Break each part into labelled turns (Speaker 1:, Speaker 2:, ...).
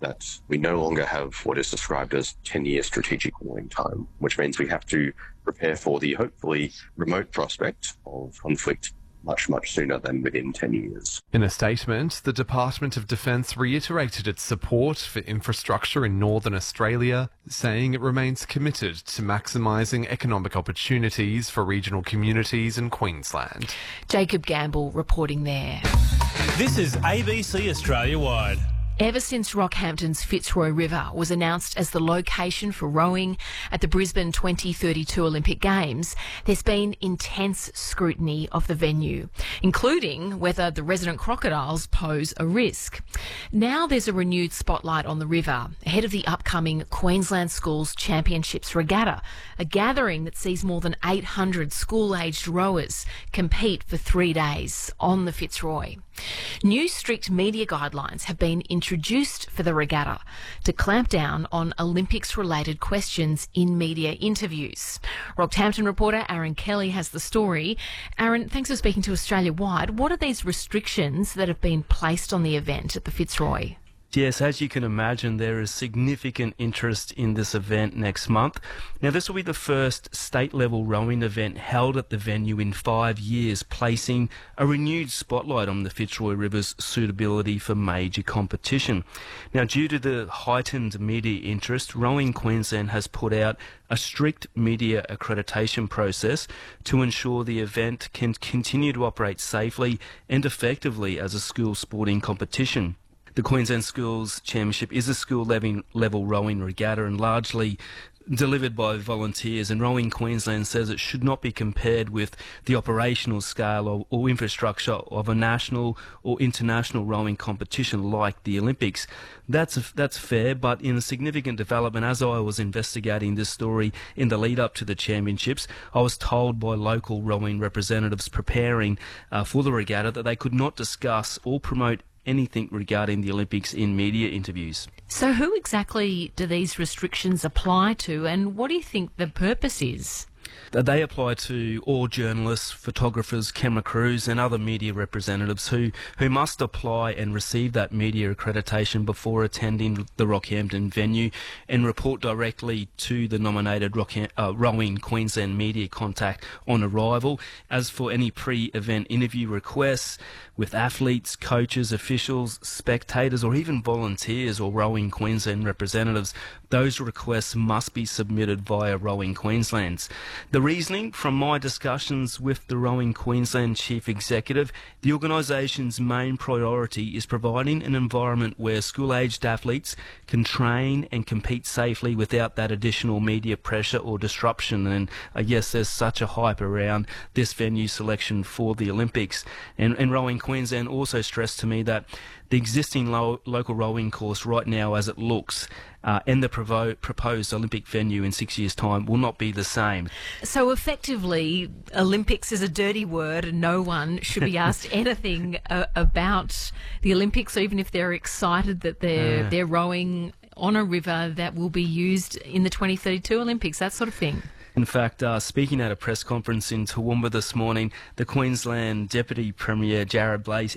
Speaker 1: that we no longer have what is described as 10-year strategic warning time, which means we have to prepare for the hopefully remote prospect of conflict much, much sooner than within 10 years.
Speaker 2: In a statement, the Department of Defence reiterated its support for infrastructure in Northern Australia, saying it remains committed to maximising economic opportunities for regional communities in Queensland.
Speaker 3: Jacob Gamble reporting there.
Speaker 4: This is ABC Australia Wide.
Speaker 3: Ever since Rockhampton's Fitzroy River was announced as the location for rowing at the Brisbane 2032 Olympic Games, there's been intense scrutiny of the venue, including whether the resident crocodiles pose a risk. Now there's a renewed spotlight on the river ahead of the upcoming Queensland Schools Championships Regatta, a gathering that sees more than 800 school-aged rowers compete for 3 days on the Fitzroy. New strict media guidelines have been introduced for the regatta to clamp down on Olympics-related questions in media interviews. Rockhampton reporter Aaron Kelly has the story. Aaron, thanks for speaking to Australia Wide. What are these restrictions that have been placed on the event at the Fitzroy?
Speaker 5: Yes, as you can imagine, there is significant interest in this event next month. Now, this will be the first state-level rowing event held at the venue in 5 years, placing a renewed spotlight on the Fitzroy River's suitability for major competition. Now, due to the heightened media interest, Rowing Queensland has put out a strict media accreditation process to ensure the event can continue to operate safely and effectively as a school sporting competition. The Queensland Schools Championship is a school-level rowing regatta and largely delivered by volunteers, and Rowing Queensland says it should not be compared with the operational scale or infrastructure of a national or international rowing competition like the Olympics. That's fair, but in a significant development, as I was investigating this story in the lead up to the championships, I was told by local rowing representatives preparing for the regatta that they could not discuss or promote anything regarding the Olympics in media interviews.
Speaker 3: So who exactly do these restrictions apply to, and what do you think the purpose is?
Speaker 5: They apply to all journalists, photographers, camera crews and other media representatives who must apply and receive that media accreditation before attending the Rockhampton venue and report directly to the nominated Rowing Queensland media contact on arrival. As for any pre-event interview requests with athletes, coaches, officials, spectators or even volunteers or Rowing Queensland representatives, those requests must be submitted via Rowing Queensland's. The reasoning from my discussions with the Rowing Queensland Chief Executive, the organisation's main priority is providing an environment where school-aged athletes can train and compete safely without that additional media pressure or disruption. And yes, there's such a hype around this venue selection for the Olympics. And Rowing Queensland also stressed to me that the existing local rowing course right now as it looks and the proposed Olympic venue in 6 years' time will not be the same.
Speaker 3: So effectively, Olympics is a dirty word and no one should be asked anything about the Olympics, even if they're excited that they're rowing on a river that will be used in the 2032 Olympics, that sort of thing.
Speaker 5: In fact, speaking at a press conference in Toowoomba this morning, the Queensland Deputy Premier Jared Blais,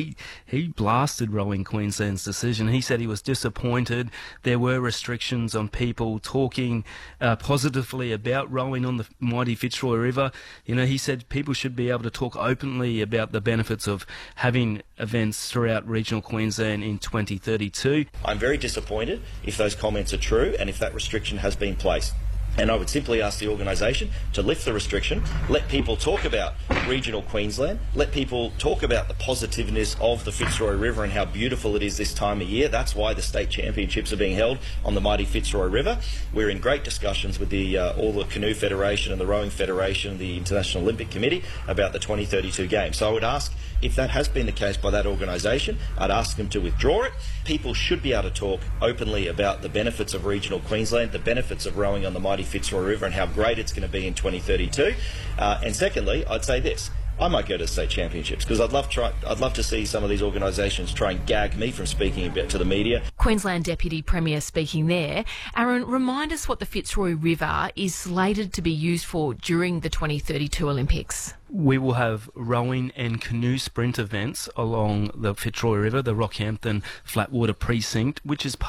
Speaker 5: he blasted Rowing Queensland's decision. He said he was disappointed. There were restrictions on people talking positively about rowing on the mighty Fitzroy River. You know, he said people should be able to talk openly about the benefits of having events throughout regional Queensland in 2032.
Speaker 6: I'm very disappointed if those comments are true and if that restriction has been placed. And I would simply ask the organisation to lift the restriction, let people talk about regional Queensland, let people talk about the positiveness of the Fitzroy River and how beautiful it is this time of year. That's why the state championships are being held on the mighty Fitzroy River. We're in great discussions with all the Canoe Federation and the Rowing Federation and the International Olympic Committee about the 2032 Games. So I would ask, if that has been the case by that organisation, I'd ask them to withdraw it. People should be able to talk openly about the benefits of regional Queensland, the benefits of rowing on the mighty Fitzroy River and how great it's going to be in 2032. And secondly, I'd say this. I might go to state championships because I'd love to see some of these organisations try and gag me from speaking a bit to the media.
Speaker 3: Queensland Deputy Premier speaking there. Aaron, remind us what the Fitzroy River is slated to be used for during the 2032 Olympics.
Speaker 5: We will have rowing and canoe sprint events along the Fitzroy River, the Rockhampton Flatwater Precinct, which is